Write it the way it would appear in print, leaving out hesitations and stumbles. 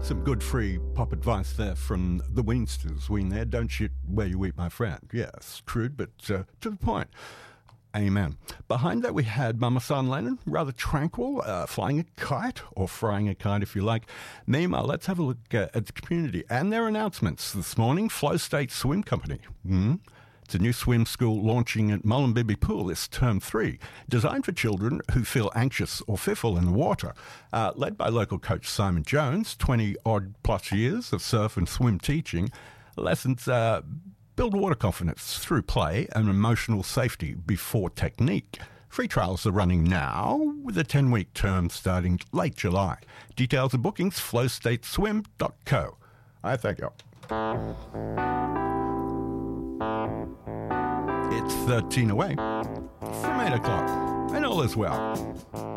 Some good free pop advice there from the Weensters. Ween there, don't shit where you eat, my friend. Yes, crude, but to the point. Amen. Behind that we had Mama San Lennon, rather tranquil, flying a kite, or frying a kite if you like. Meanwhile, let's have a look at the community and their announcements this morning. Flow State Swim Company. It's a new swim school launching at Mullumbimby Pool this term 3, designed for children who feel anxious or fearful in the water. Led by local coach Simon Jones, 20-odd plus years of surf and swim teaching. Lessons build water confidence through play and emotional safety before technique. Free trials are running now, with a 10-week term starting late July. Details and bookings, flowstateswim.co. I thank you. It's 13 away from 8 o'clock, and all is well.